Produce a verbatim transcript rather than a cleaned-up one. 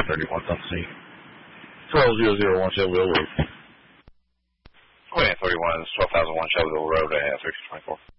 thirty-one on scene. twelve thousand one Shelbyville Road. Queen thirty-one, twelve thousand one Shelbyville Road, uh, three twenty-four.